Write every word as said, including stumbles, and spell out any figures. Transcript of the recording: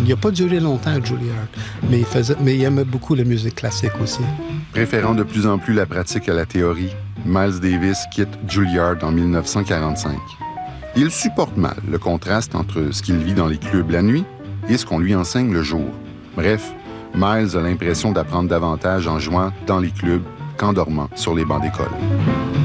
il n'a pas duré longtemps à Juilliard, mais il, faisait, mais il aimait beaucoup la musique classique aussi. Préférant de plus en plus la pratique à la théorie, Miles Davis quitte Juilliard en mille neuf cent quarante-cinq. Il supporte mal le contraste entre ce qu'il vit dans les clubs la nuit et ce qu'on lui enseigne le jour. Bref, Miles a l'impression d'apprendre davantage en jouant dans les clubs qu'en dormant sur les bancs d'école.